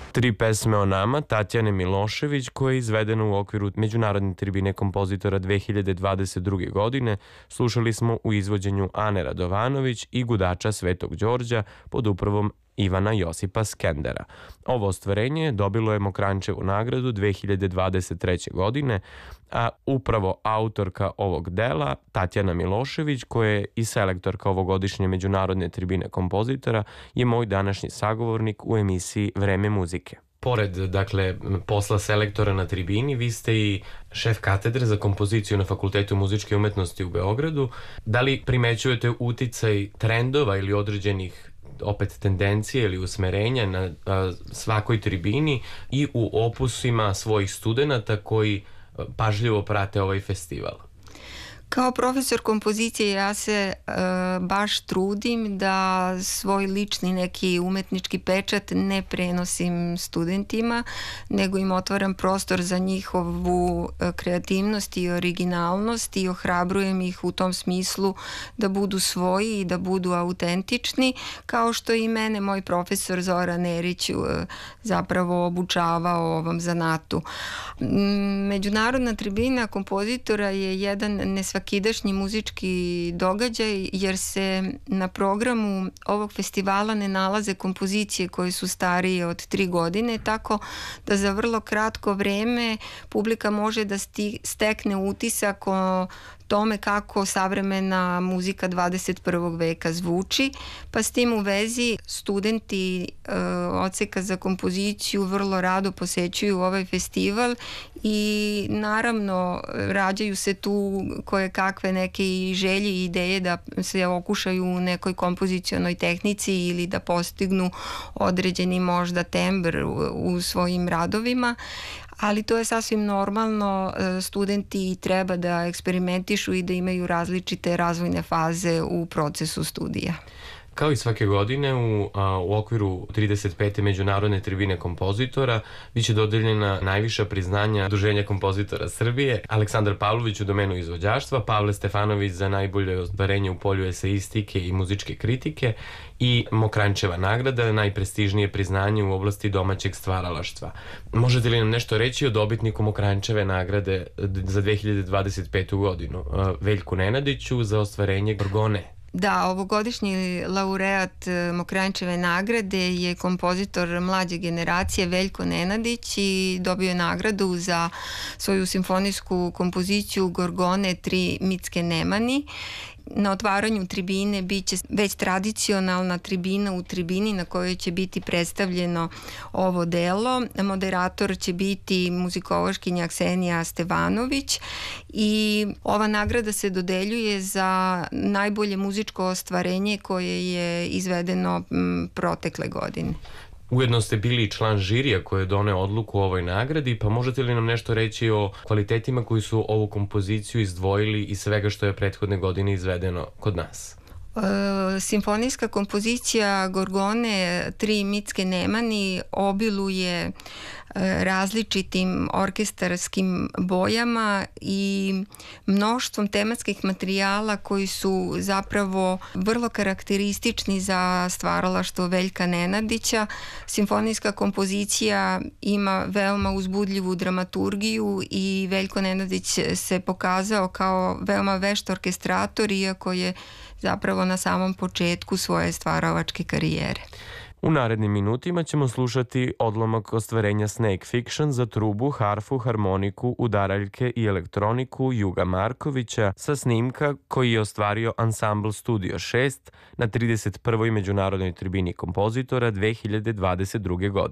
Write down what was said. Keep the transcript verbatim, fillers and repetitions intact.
Tri pesme o nama Tatjane Milošević, koje je izvedeno u okviru Međunarodne tribine kompozitora dve hiljade dvadeset druge. godine, slušali smo u izvođenju Ane Radovanović i Gudača Svetog Đorđa pod upravom Ivana Josipa Skendera. Ovo ostvarenje dobilo je Mokranjčevu nagradu dve hiljade dvadeset treće. godine, a upravo autorka ovog dela, Tatjana Milošević, koja je i selektorka ovogodišnje Međunarodne tribine kompozitora, je moj današnji sagovornik u emisiji Vreme muzike. Pored, dakle, posla selektora na tribini, vi ste i šef katedre za kompoziciju na Fakultetu muzičke umetnosti u Beogradu. Da li primećujete uticaj trendova ili određenih opet tendencije ili usmerenja na a, svakoj tribini i u opusima svojih studenta koji pažljivo prate ovaj festival? Kao profesor kompozicije ja se e, baš trudim da svoj lični neki umetnički pečat ne prenosim studentima, nego im otvaram prostor za njihovu kreativnost i originalnost i ohrabrujem ih u tom smislu da budu svoji i da budu autentični, kao što i mene moj profesor Zoran Erić e, zapravo obučavao ovom zanatu. Međunarodna tribina kompozitora je jedan nesvakidašnji svakidašnji muzički događaj, jer se na programu ovog festivala ne nalaze kompozicije koje su starije od tri godine, tako da za vrlo kratko vreme publika može da sti, stekne utisak o tome kako savremena muzika dvadeset prvog veka zvuči, pa s tim u vezi studenti e, odseka za kompoziciju vrlo rado posećuju ovaj festival i naravno rađaju se tu koje kakve neke i želje i ideje da se okušaju u nekoj kompozicionoj tehnici ili da postignu određeni možda tembr u, u svojim radovima, ali to je sasvim normalno. Studenti treba da eksperimentišu i da imaju različite razvojne faze u procesu studija. Kao i svake godine u, a, u okviru trideset pete Međunarodne tribine kompozitora biće dodeljena najviša priznanja Udruženja kompozitora Srbije, Aleksandar Pavlović u domenu izvođaštva, Pavle Stefanović za najbolje ostvarenje u polju eseistike i muzičke kritike i Mokranjčeva nagrada, najprestižnije priznanje u oblasti domaćeg stvaralaštva. Možete li nam nešto reći o dobitniku Mokranjčeve nagrade za dve hiljade dvadeset petu. godinu, Veljku Nenadiću za ostvarenje Gorgone? Da, ovogodišnji laureat Mokranjčeve nagrade je kompozitor mlađe generacije Veljko Nenadić i dobio je nagradu za svoju simfonijsku kompoziciju Gorgone tri mitske nemani. Na otvaranju tribine biće već tradicionalna tribina u tribini na kojoj će biti predstavljeno ovo delo. Moderator će biti muzikološkinja Ksenija Stevanović i ova nagrada se dodeljuje za najbolje muzičko ostvarenje koje je izvedeno m, protekle godine. Ujedno ste bili član žirija koji je doneo odluku o ovoj nagradi, pa možete li nam nešto reći o kvalitetima koji su ovu kompoziciju izdvojili iz svega što je prethodne godine izvedeno kod nas? E, simfonijska kompozicija Gorgone tri mitske nemani obiluje e, različitim orkestarskim bojama i mnoštvom tematskih materijala koji su zapravo vrlo karakteristični za stvaralaštvo Veljka Nenadića. Simfonijska kompozicija ima veoma uzbudljivu dramaturgiju i Veljko Nenadić se pokazao kao veoma vešt orkestrator, iako je zapravo na samom početku svoje stvaralačke karijere. U narednim minutima ćemo slušati odlomak ostvarenja Snake Fiction za trubu, harfu, harmoniku, udaraljke i elektroniku Juga Markovića sa snimka koji je ostvario Ansambl Studio šest na trideset prvoj Međunarodnoj tribini kompozitora dve hiljade dvadeset druge. godine.